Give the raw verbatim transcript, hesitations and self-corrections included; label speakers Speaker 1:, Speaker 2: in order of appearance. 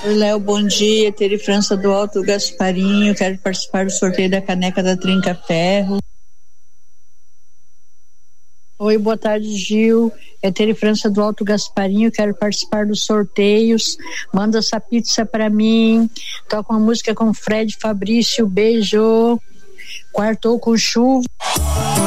Speaker 1: Oi, Léo, bom dia. Teri França do Alto Gasparinho. Quero participar do sorteio da caneca da Trinca Ferro. Oi, boa tarde, Gil. É Teri França do Alto Gasparinho. Quero participar dos sorteios. Manda essa pizza pra mim. Toca uma música com Fred Fabrício. Beijo. Quartou com chuva.